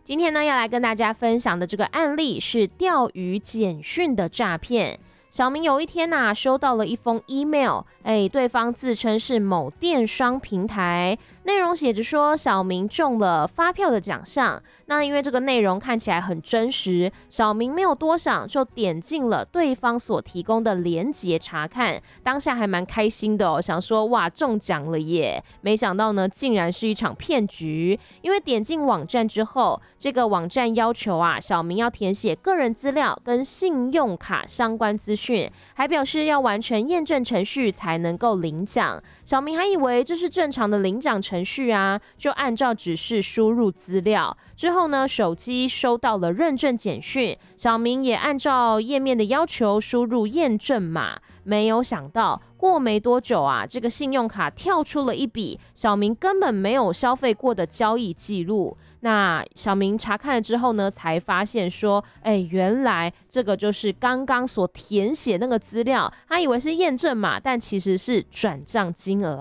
今天呢，要来跟大家分享的这个案例是钓鱼简讯的诈骗。小明有一天收到了一封 email， 对方自称是某电商平台，内容写着说小明中了发票的奖项。那因为这个内容看起来很真实，小明没有多想就点进了对方所提供的连结查看，当下还蛮开心的哦，想说哇中奖了耶！没想到呢，竟然是一场骗局。因为点进网站之后，这个网站要求小明要填写个人资料跟信用卡相关资讯，还表示要完成验证程序才能够领奖。小明还以为这是正常的领奖程序就按照指示输入资料。之后呢，手机收到了认证简讯，小明也按照页面的要求输入验证码。没有想到过没多久这个信用卡跳出了一笔小明根本没有消费过的交易记录。那小明查看了之后呢，才发现说原来这个就是刚刚所填写那个资料，他以为是验证码，但其实是转账金额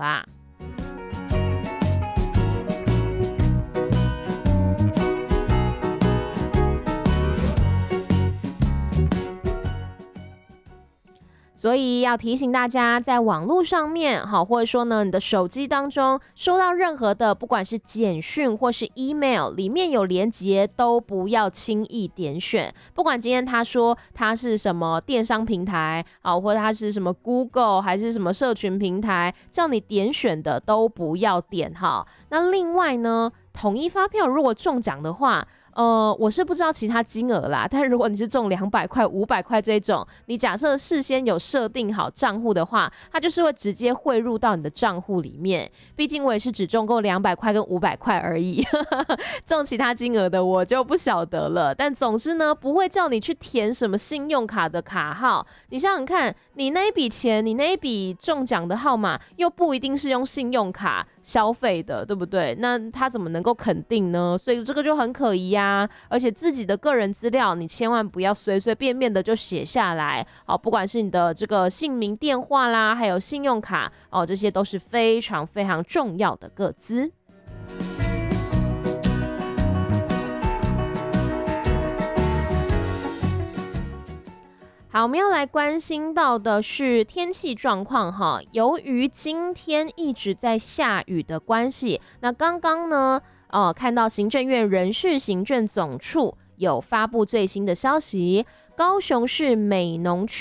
所以要提醒大家，在网络上面或者说呢，你的手机当中收到任何的不管是简讯或是 email 里面有连结，都不要轻易点选。不管今天他说他是什么电商平台或者他是什么 Google 还是什么社群平台，叫你点选的都不要点那另外呢，统一发票如果中奖的话，我是不知道其他金额啦，但如果你是中200块、500块这种，你假设事先有设定好账户的话，它就是会直接汇入到你的账户里面。毕竟我也是只中过200块跟500块而已，中其他金额的我就不晓得了。但总之呢，不会叫你去填什么信用卡的卡号。你想想看，你那一笔钱，你那一笔中奖的号码，又不一定是用信用卡消费的，对不对？那他怎么能够肯定呢？所以这个就很可疑而且自己的个人资料你千万不要随随便便的就写下来不管是你的这个姓名、电话啦，还有信用卡这些都是非常非常重要的个资。好，我们要来关心到的是天气状况由于今天一直在下雨的关系，那刚刚呢看到行政院人事行政总处有发布最新的消息，高雄市美浓区